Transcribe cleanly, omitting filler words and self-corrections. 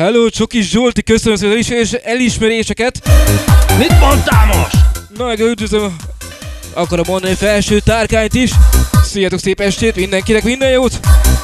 Hello, Csokis Zsolti, köszönöm szépen az elismeréseket. Mit mondtál most? Na, meg üdvözlöm, akarom mondani felső tárkányt is. Sziasztok, szép estét mindenkinek, minden jót!